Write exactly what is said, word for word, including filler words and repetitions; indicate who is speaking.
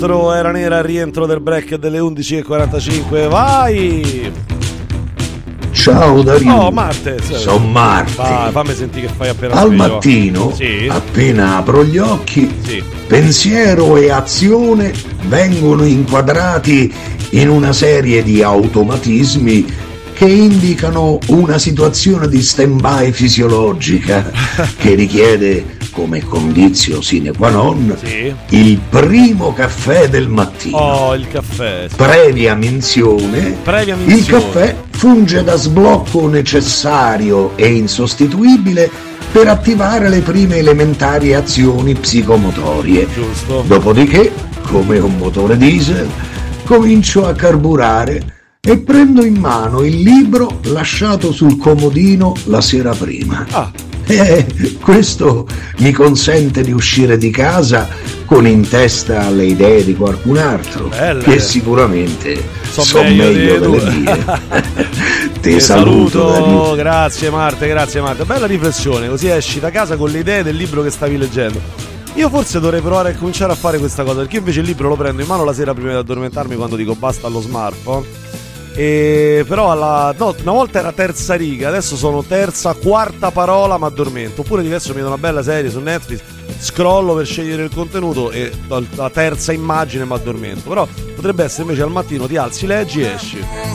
Speaker 1: Era nera al rientro del break delle undici e quarantacinque. Vai!
Speaker 2: Ciao Dario.
Speaker 1: Oh, Marte.
Speaker 2: Sono Marte.
Speaker 1: Vai, fammi sentire che fai appena
Speaker 2: Al
Speaker 1: sveglio.
Speaker 2: mattino,
Speaker 1: sì.
Speaker 2: appena apro gli occhi,
Speaker 1: sì.
Speaker 2: pensiero e azione vengono inquadrati in una serie di automatismi che indicano una situazione di stand-by fisiologica che richiede come condizio sine qua non
Speaker 1: sì.
Speaker 2: il primo caffè del mattino.
Speaker 1: Oh, il caffè. Sì.
Speaker 2: Previa menzione,
Speaker 1: Previa menzione.
Speaker 2: Il caffè funge da sblocco necessario e insostituibile per attivare le prime elementari azioni psicomotorie.
Speaker 1: Giusto.
Speaker 2: Dopodiché, come un motore diesel, comincio a carburare e prendo in mano il libro lasciato sul comodino la sera prima.
Speaker 1: Ah.
Speaker 2: Eh, questo mi consente di uscire di casa con in testa le idee di qualcun altro.
Speaker 1: Belle.
Speaker 2: Che sicuramente
Speaker 1: so
Speaker 2: sono
Speaker 1: meglio,
Speaker 2: meglio
Speaker 1: delle
Speaker 2: delle mie. Ti
Speaker 1: Ti
Speaker 2: saluto,
Speaker 1: saluto. Grazie Marte, grazie Marte. Bella riflessione, così esci da casa con le idee del libro che stavi leggendo. Io forse dovrei provare a cominciare a fare questa cosa, perché io invece il libro lo prendo in mano la sera prima di addormentarmi, quando dico basta allo smartphone. E però alla, no, una volta era terza riga, adesso sono terza, quarta parola, ma addormento. Oppure diverso, mi vedo una bella serie su Netflix, scrollo per scegliere il contenuto e la terza immagine mi addormento. Però potrebbe essere invece al mattino ti alzi, leggi e esci.